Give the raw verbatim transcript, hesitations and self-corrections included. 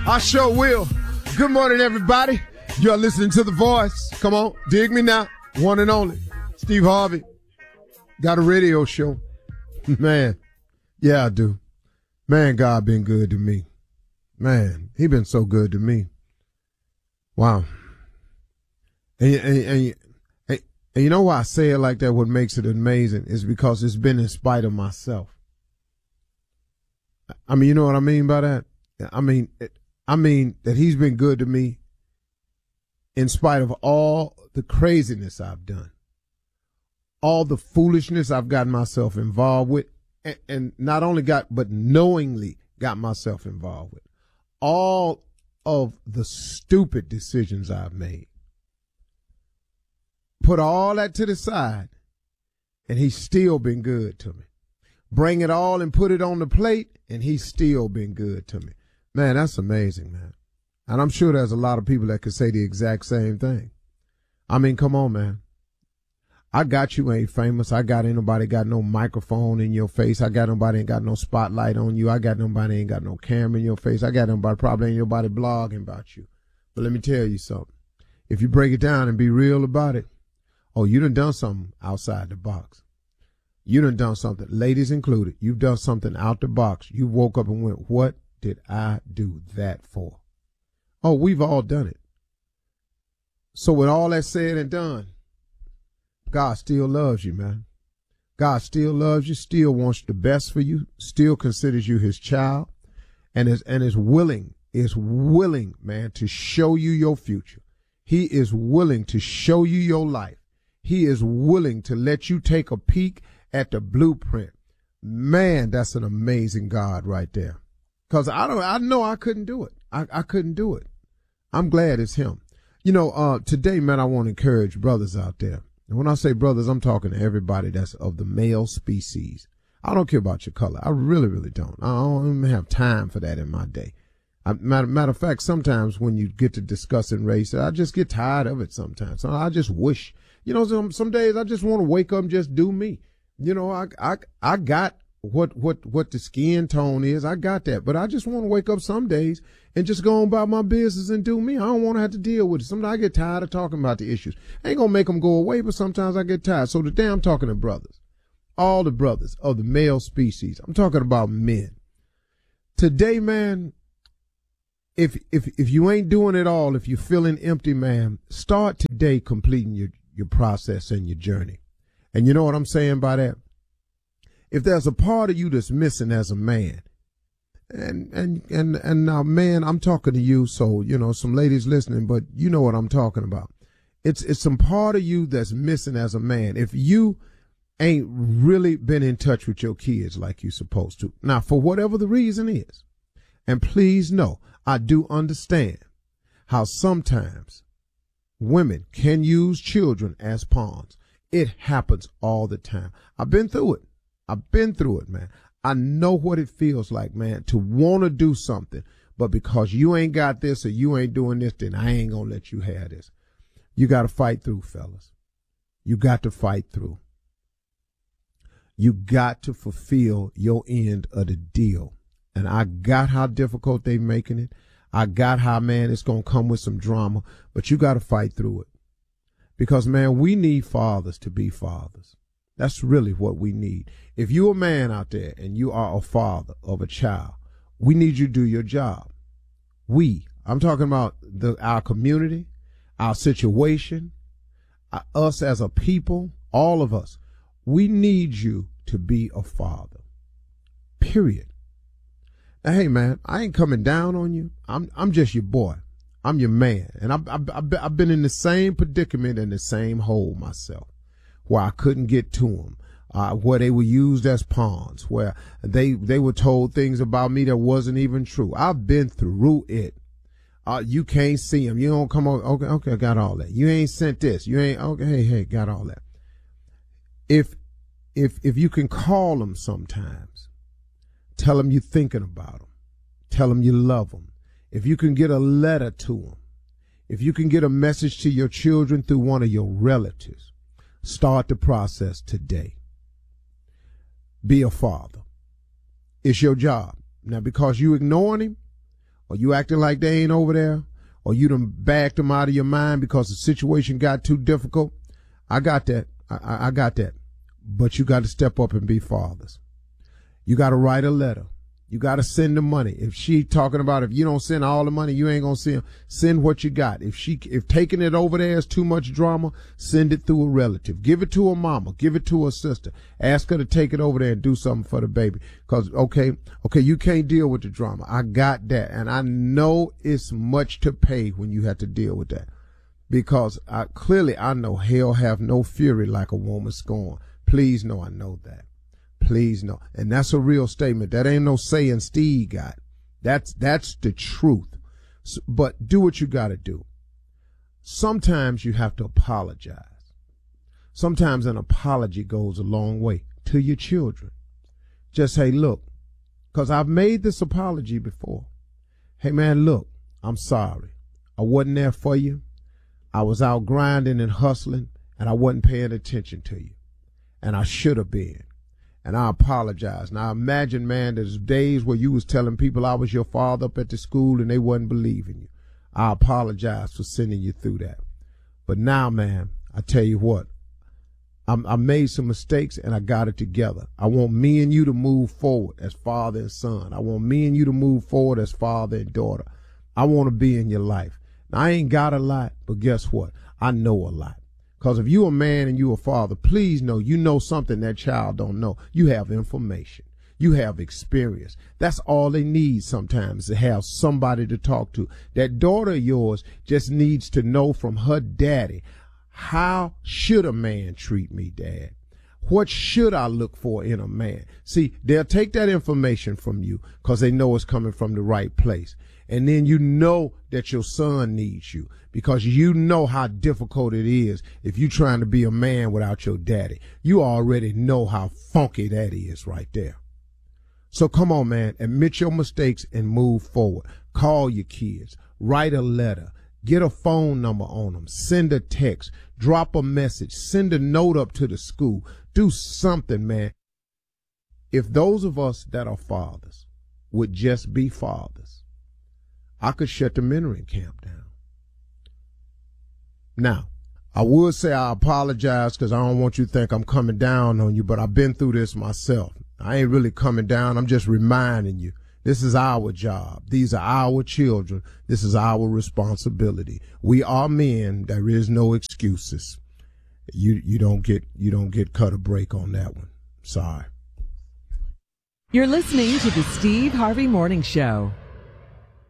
I sure will. Good morning, everybody. You're listening to The Voice. Come on, dig me now. One and only. Steve Harvey. Got a radio show. Man, yeah, I do. Man, God been good to me. Man, he been so good to me. Wow. And, and, and, and, and you know why I say it like that, what makes it amazing is because it's been in spite of myself. I mean, you know what I mean by that? I mean, I mean that he's been good to me in spite of all the craziness I've done, all the foolishness I've gotten myself involved with, and, and not only got, but knowingly got myself involved with, all of the stupid decisions I've made. Put all that to the side, and he's still been good to me. Bring it all and put it on the plate, and he's still been good to me. Man, that's amazing, man. And I'm sure there's a lot of people that could say the exact same thing. I mean, come on, man. I got you ain't famous. I got ain't nobody got no microphone in your face. I got nobody ain't got no spotlight on you. I got nobody ain't got no camera in your face. I got nobody probably ain't nobody blogging about you. But let me tell you something. If you break it down and be real about it, oh, you done done something outside the box. You done done something, ladies included. You've done something out the box. You woke up and went, what did I do that for? Oh, we've all done it. So with all that said and done, God still loves you, man. God still loves you, still wants the best for you, still considers you his child, and is and is willing, is willing, man, to show you your future. He is willing to show you your life. He is willing to let you take a peek at the blueprint. Man, that's an amazing God right there. Cause I don't, I know I couldn't do it. I, I couldn't do it. I'm glad it's him. You know, uh, today, man, I want to encourage brothers out there. And when I say brothers, I'm talking to everybody that's of the male species. I don't care about your color. I really, really don't. I don't even have time for that in my day. I, matter, matter of fact, sometimes when you get to discussing race, I just get tired of it sometimes. So I just wish, you know, some, some days I just want to wake up and just do me. You know, I, I, I got what, what, what the skin tone is. I got that, but I just want to wake up some days and just go on about my business and do me. I don't want to have to deal with it. Sometimes I get tired of talking about the issues. I ain't going to make them go away, but sometimes I get tired. So today I'm talking to brothers, all the brothers of the male species. I'm talking about men. Today, man, if, if, if you ain't doing it all, if you're feeling empty, man, start today completing your, your process and your journey. And you know what I'm saying by that? If there's a part of you that's missing as a man, and, and, and, and now, man, I'm talking to you. So, you know, some ladies listening, but you know what I'm talking about. It's, it's some part of you that's missing as a man. If you ain't really been in touch with your kids like you're supposed to. Now, for whatever the reason is, and please know, I do understand how sometimes women can use children as pawns. It happens all the time. I've been through it. I've been through it, man. I know what it feels like, man, to want to do something, but because you ain't got this or you ain't doing this, then I ain't going to let you have this. You got to fight through, fellas. You got to fight through. You got to fulfill your end of the deal. And I got how difficult they making it. I got how, man, it's going to come with some drama, but you got to fight through it. Because, man, we need fathers to be fathers. That's really what we need. If you're a man out there and you are a father of a child, we need you to do your job. We, I'm talking about the, our community, our situation, uh, us as a people, all of us. We need you to be a father. Period. Now, hey, man, I ain't coming down on you. I'm, I'm just your boy. I'm your man, and I've, I've, I've been in the same predicament and the same hole myself, where I couldn't get to them, uh, where they were used as pawns, where they they were told things about me that wasn't even true. I've been through it. Uh, you can't see them. You don't come over. Okay, okay, I got all that. You ain't sent this. You ain't okay. Hey, hey, got all that. If if if you can call them sometimes, tell them you're thinking about them, tell them you love them. If you can get a letter to them, if you can get a message to your children through one of your relatives, start the process today. Be a father. It's your job. Now, because you ignoring him or you acting like they ain't over there, or you done backed them out of your mind because the situation got too difficult, I got that. I, I got that. But you got to step up and be fathers. You got to write a letter. You got to send the money. If she talking about if you don't send all the money, you ain't going to send, send what you got. If she, if taking it over there is too much drama, send it through a relative. Give it to her mama. Give it to her sister. Ask her to take it over there and do something for the baby. Cause, okay, okay, you can't deal with the drama. I got that. And I know it's much to pay when you have to deal with that. Because I clearly, I know hell have no fury like a woman scorned. Please know I know that. Please no. And that's a real statement. That ain't no saying Steve got. That's, that's the truth. So, but do what you got to do. Sometimes you have to apologize. Sometimes an apology goes a long way to your children. Just say, look, cause I've made this apology before. Hey man, look, I'm sorry. I wasn't there for you. I was out grinding and hustling and I wasn't paying attention to you. And I should have been. And I apologize. Now imagine, man, there's days where you was telling people I was your father up at the school and they wasn't believing you. I apologize for sending you through that. But now, man, I tell you what, I'm, I made some mistakes and I got it together. I want me and you to move forward as father and son. I want me and you to move forward as father and daughter. I want to be in your life. Now, I ain't got a lot, but guess what? I know a lot. Because if you a man and you a father, please know you know something that child don't know. You have information. You have experience. That's all they need sometimes, to have somebody to talk to. That daughter of yours just needs to know from her daddy, how should a man treat me, Dad? What should I look for in a man? See, they'll take that information from you because they know it's coming from the right place. And then you know that your son needs you because you know how difficult it is if you're trying to be a man without your daddy. You already know how funky that is right there. So come on, man, admit your mistakes and move forward. Call your kids, write a letter, get a phone number on them, send a text, drop a message, send a note up to the school, do something, man. If those of us that are fathers would just be fathers, I could shut the mentoring camp down. Now, I would say I apologize because I don't want you to think I'm coming down on you, but I've been through this myself. I ain't really coming down. I'm just reminding you, this is our job. These are our children. This is our responsibility. We are men. There is no excuses. You, you don't get, you don't get cut a break on that one. Sorry. You're listening to the Steve Harvey Morning Show.